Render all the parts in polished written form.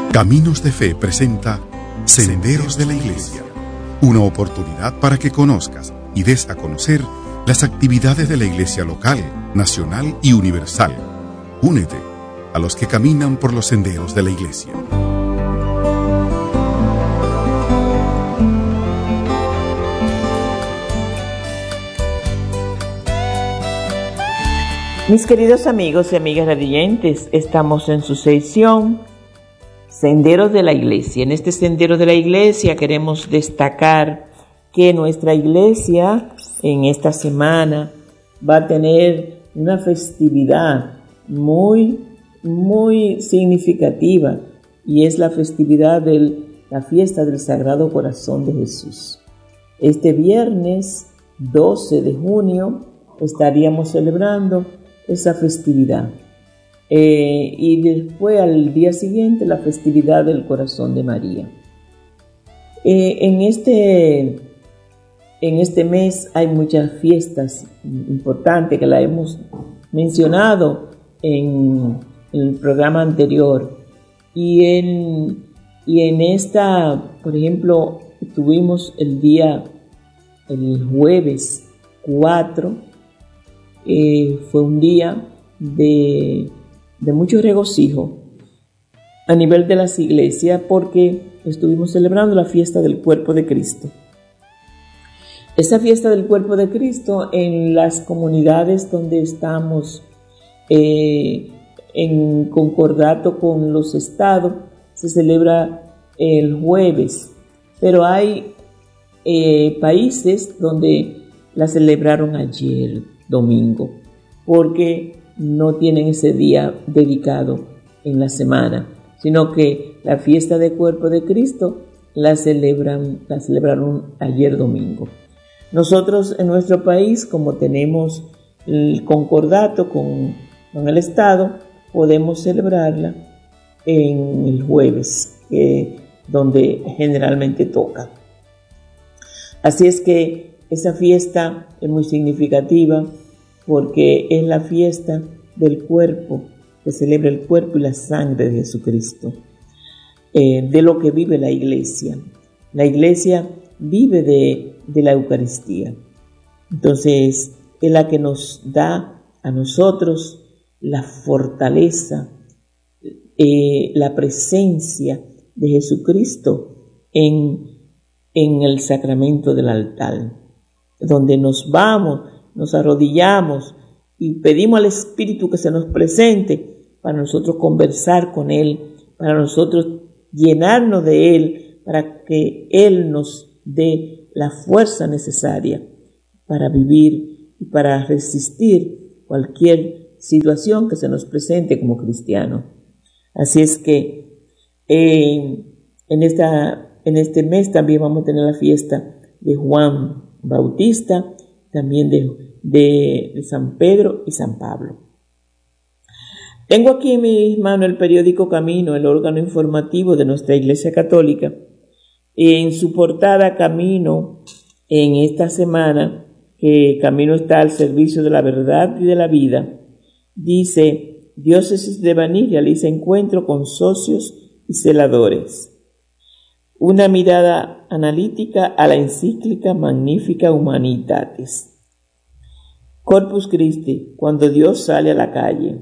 Caminos de Fe presenta Senderos de la Iglesia, una oportunidad para que conozcas y des a conocer las actividades de la Iglesia local, nacional y universal. Únete a los que caminan por los senderos de la Iglesia. Mis queridos amigos y amigas radiantes, estamos en su sección Senderos de la Iglesia. En este Sendero de la Iglesia queremos destacar que nuestra iglesia en esta semana va a tener una festividad muy significativa, y es la festividad de la fiesta del Sagrado Corazón de Jesús. Este viernes 12 de junio estaríamos celebrando esa festividad. Y después, al día siguiente, la festividad del Corazón de María. En este mes hay muchas fiestas importantes que la hemos mencionado en el programa anterior. Y en esta, por ejemplo, tuvimos el jueves 4, fue un día de mucho regocijo a nivel de las iglesias, porque estuvimos celebrando la fiesta del cuerpo de Cristo. Esa fiesta del cuerpo de Cristo, en las comunidades donde estamos en concordato con los estados, se celebra el jueves, pero hay países donde la celebraron ayer domingo, porque no tienen ese día dedicado en la semana, sino que la fiesta del cuerpo de Cristo la celebraron ayer domingo. Nosotros en nuestro país, como tenemos el concordato con el Estado, podemos celebrarla en el jueves, donde generalmente toca. Así es que esa fiesta es muy significativa, porque es la fiesta del cuerpo, que celebra el cuerpo y la sangre de Jesucristo, de lo que vive la iglesia. La iglesia vive de la Eucaristía. Entonces, es la que nos da a nosotros la fortaleza, la presencia de Jesucristo en el sacramento del altar, donde nos vamos, nos arrodillamos y pedimos al Espíritu que se nos presente para nosotros conversar con Él, para nosotros llenarnos de Él, para que Él nos dé la fuerza necesaria para vivir y para resistir cualquier situación que se nos presente como cristianos. Así es que en este mes también vamos a tener la fiesta de Juan Bautista, también de San Pedro y San Pablo. Tengo aquí en mis manos el periódico Camino, el órgano informativo de nuestra Iglesia Católica. En su portada, Camino, en esta semana, que Camino está al servicio de la verdad y de la vida, dice: Diócesis de Baní realiza encuentro con socios y celadores. Una mirada analítica a la encíclica Magnificat Humanitatis. Corpus Christi, cuando Dios sale a la calle.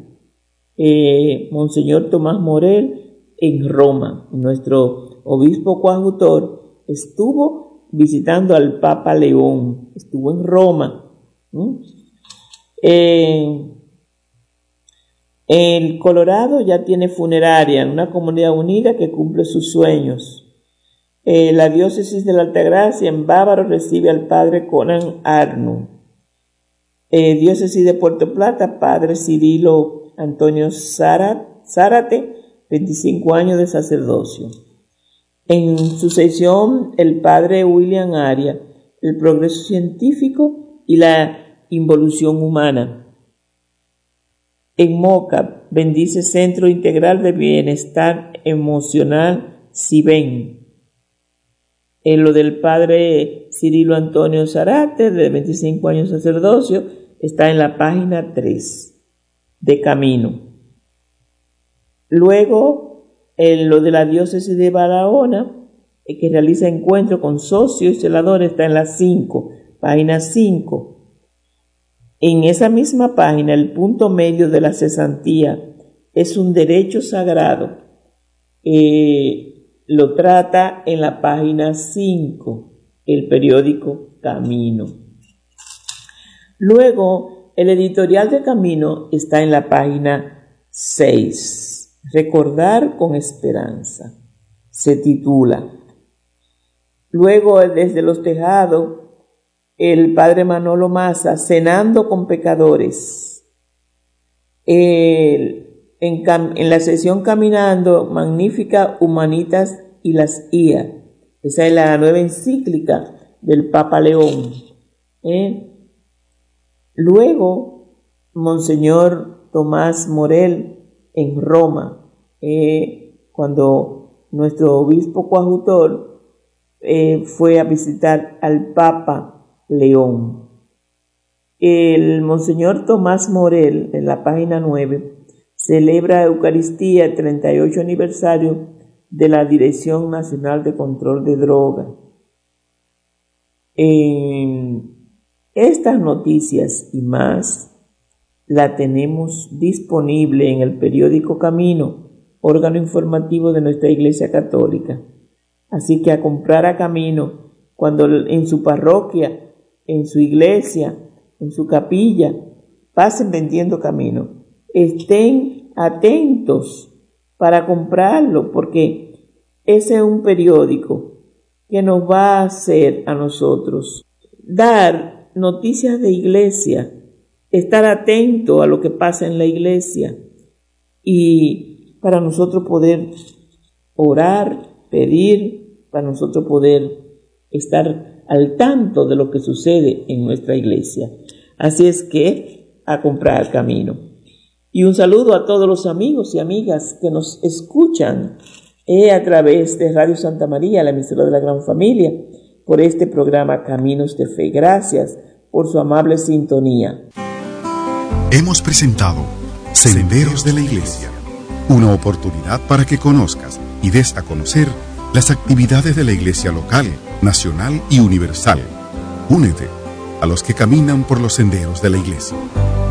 Monseñor Tomás Morel en Roma. Nuestro obispo coadjutor estuvo visitando al Papa León. Estuvo en Roma. El Colorado ya tiene funeraria en una comunidad unida que cumple sus sueños. La diócesis de la Altagracia en Bávaro recibe al padre Conan Arnu. Diócesis de Puerto Plata, padre Cirilo Antonio Zárate, 25 años de sacerdocio. En su sección, el padre William Aria, el progreso científico y la involución humana. En Moca, bendice Centro Integral de Bienestar Emocional, CIBEN. En lo del padre Cirilo Antonio Zárate, de 25 años de sacerdocio, está en la página 3 de Camino. Luego, Lo de la diócesis de Barahona, que realiza encuentros con socios y celadores, está en la 5, página 5. En esa misma página, el punto medio de la cesantía es un derecho sagrado. Lo trata en la página 5, el periódico Camino. Luego, el editorial de Camino está en la página 6. Recordar con esperanza. Se titula. Luego, desde los tejados, el padre Manolo Maza, cenando con pecadores. En la sesión Caminando, Magnífica Humanitas y las IA. Esa es la nueva encíclica del Papa León. Luego, Monseñor Tomás Morel en Roma, cuando nuestro obispo coadjutor fue a visitar al Papa León. El Monseñor Tomás Morel, en la página 9, celebra Eucaristía el 38 aniversario de la Dirección Nacional de Control de Drogas. Estas noticias y más la tenemos disponible en el periódico Camino, órgano informativo de nuestra Iglesia Católica. Así que a comprar a Camino, cuando en su parroquia, en su iglesia, en su capilla, pasen vendiendo Camino. Estén atentos para comprarlo, porque ese es un periódico que nos va a hacer a nosotros dar noticias de iglesia, estar atento a lo que pasa en la iglesia y para nosotros poder orar, pedir, para nosotros poder estar al tanto de lo que sucede en nuestra iglesia. Así es que a comprar Camino. Y un saludo a todos los amigos y amigas que nos escuchan a través de Radio Santa María, la emisora de la Gran Familia, por este programa Caminos de Fe. Gracias por su amable sintonía. Hemos presentado Senderos de la Iglesia, una oportunidad para que conozcas y des a conocer las actividades de la Iglesia local, nacional y universal. Únete a los que caminan por los senderos de la Iglesia.